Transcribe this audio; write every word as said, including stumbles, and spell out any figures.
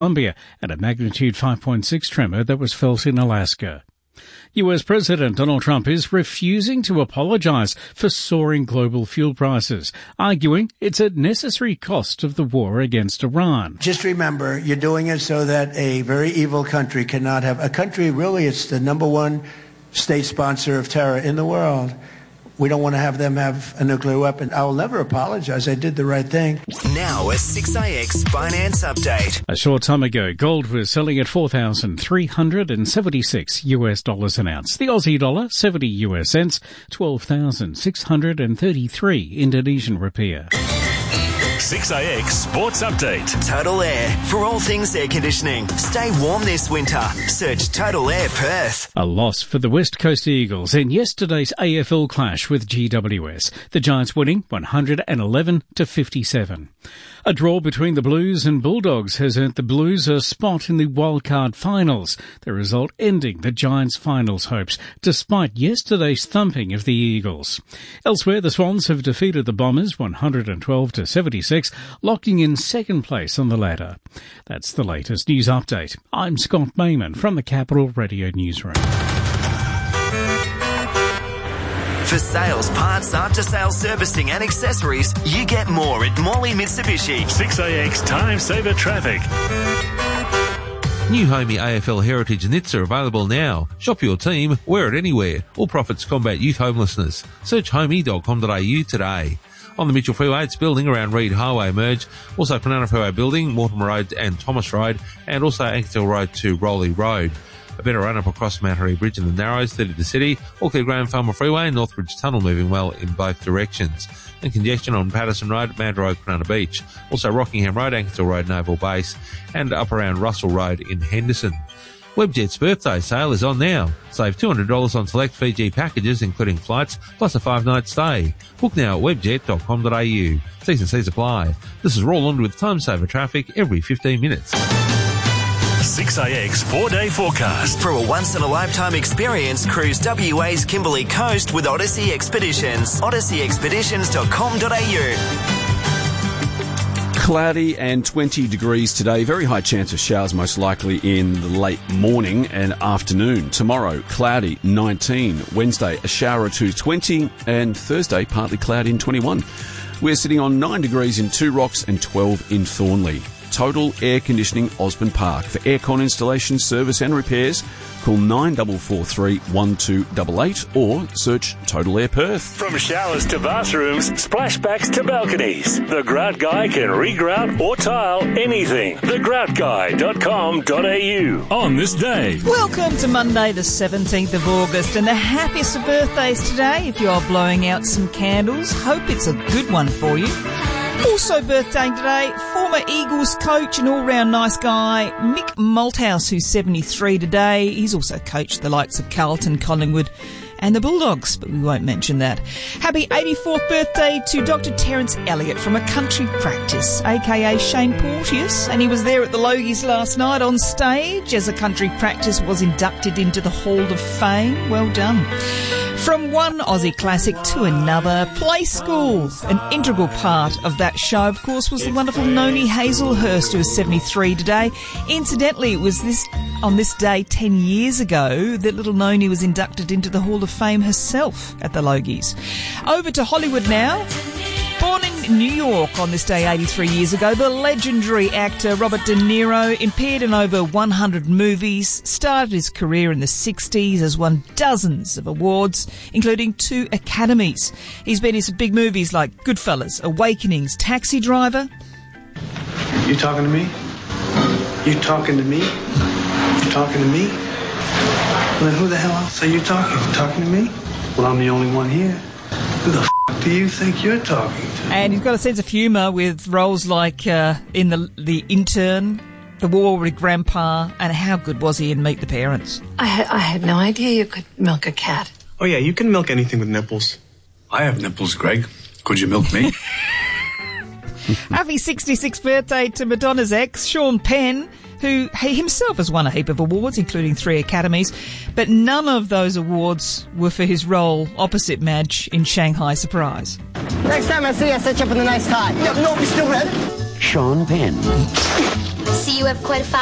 Colombia and a magnitude five point six tremor that was felt in Alaska. U S President Donald Trump is refusing to apologize for soaring global fuel prices, arguing it's a necessary cost of the war against Iran. Just remember, you're doing it so that a very evil country cannot have... A country, really, it's the number one state sponsor of terror in the world. We don't want to have them have a nuclear weapon. I will never apologize. I did the right thing. Now a six A X finance update. A short time ago, gold was selling at four thousand three hundred seventy-six U S dollars an ounce. The Aussie dollar, seventy U S cents, twelve thousand six hundred thirty-three Indonesian rupiah. six A X Sports Update. Total Air. For all things air conditioning. Stay warm this winter. Search Total Air Perth. A loss for the West Coast Eagles in yesterday's A F L clash with G W S. The Giants winning one hundred eleven to fifty-seven. A draw between the Blues and Bulldogs has earned the Blues a spot in the wildcard finals, the result ending the Giants' finals hopes, despite yesterday's thumping of the Eagles. Elsewhere, the Swans have defeated the Bombers one hundred twelve to seventy-six, locking in second place on the ladder. That's the latest news update. I'm Scott Mayman from the Capital Radio Newsroom. For sales, parts, after-sales servicing and accessories, you get more at Morley Mitsubishi. six A X Time Saver Traffic. New Homey A F L Heritage knits are available now. Shop your team, wear it anywhere. All profits combat youth homelessness. Search homey dot com dot a u today. On the Mitchell Freeway, it's building around Reed Highway merge. Also Penana Freeway building, Mortimer Road and Thomas Road, and also Ankertel Road to Rowley Road. A better run-up across Mount Harry Bridge in the Narrows, thirty to City, Auckland Graham Farmer Freeway and Northbridge Tunnel moving well in both directions. And congestion on Patterson Road, Mad Road, Penana Beach. Also Rockingham Road, Ankertel Road, Naval Base, and up around Russell Road in Henderson. Webjet's birthday sale is on now. Save two hundred dollars on select Fiji packages, including flights, plus a five-night stay. Book now at webjet dot com dot a u. T's and C's apply. This is Roland with Time Saver Traffic every fifteen minutes. six A X four-day forecast. For a once-in-a-lifetime experience, cruise W A's Kimberley Coast with Odyssey Expeditions. odyssey expeditions dot com dot a u. Cloudy and twenty degrees today. Very high chance of showers, most likely in the late morning and afternoon. Tomorrow, cloudy, nineteen. Wednesday, a shower or two, twenty. And Thursday, partly cloudy and twenty-one. We're sitting on nine degrees in Two Rocks and twelve in Thornley. Total Air Conditioning Osborne Park. For aircon installation, service and repairs, call nine four four three, one two eight eight or search Total Air Perth. From showers to bathrooms, splashbacks to balconies, the Grout Guy can regrout or tile anything. the grout guy dot com dot a u. On this day. Welcome to Monday the seventeenth of August and the happiest of birthdays today. If you are blowing out some candles, hope it's a good one for you. Also birthdaying today, former Eagles coach and all-round nice guy, Mick Malthouse, who's seventy-three today. He's also coached the likes of Carlton, Collingwood and the Bulldogs, but we won't mention that. Happy eighty-fourth birthday to Doctor Terence Elliott from A Country Practice, a k a. Shane Porteous, and he was there at the Logies last night on stage as A Country Practice was inducted into the Hall of Fame. Well done. From one Aussie classic to another, Play School. An integral part of that show, of course, was the wonderful Noni Hazelhurst, who is seventy-three today. Incidentally, it was this on this day ten years ago that little Noni was inducted into the Hall of Fame herself at the Logies. Over to Hollywood now. Born in New York on this day eighty-three years ago, the legendary actor Robert De Niro appeared in over one hundred movies, started his career in the sixties, has won dozens of awards, including two Academies. He's been in some big movies like Goodfellas, Awakenings, Taxi Driver. You talking to me? You talking to me? You talking to me? Well, then who the hell else are you talking to? Talking to me? Well, I'm the only one here. Who the f*** do you think you're talking to? And he's got a sense of humour with roles like uh, in the the Intern, The War with Grandpa, and how good was he in Meet the Parents? I, ha- I had no idea you could milk a cat. Oh yeah, you can milk anything with nipples. I have nipples, Greg. Could you milk me? Happy sixty-sixth birthday to Madonna's ex, Sean Penn, who he himself has won a heap of awards, including three Academies, but none of those awards were for his role opposite Madge in Shanghai Surprise. Next time I see you, I'll set you up with a nice tie. Yep, no, we still red. Sean Penn. See, you have quite a